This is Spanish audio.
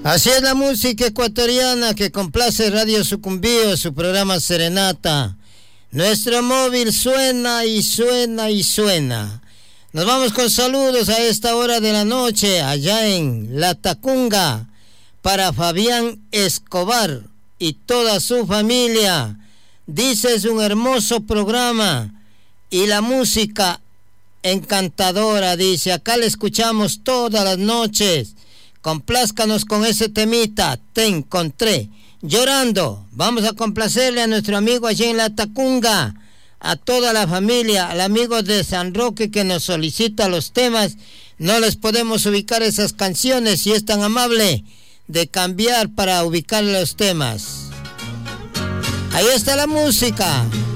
Así es la música ecuatoriana que complace Radio Sucumbío, su programa Serenata. Nuestro móvil suena y suena y suena. Nos vamos con saludos a esta hora de la noche, allá en La Tacunga, para Fabián Escobar y toda su familia. Dice, es un hermoso programa y la música encantadora, dice. Acá le escuchamos todas las noches. Complázcanos con ese temita, Te encontré llorando. Vamos a complacerle a nuestro amigo allí en La Tacunga, a toda la familia, al amigo de San Roque que nos solicita los temas. No les podemos ubicar esas canciones, si es tan amable de cambiar para ubicar los temas. Ahí está la música.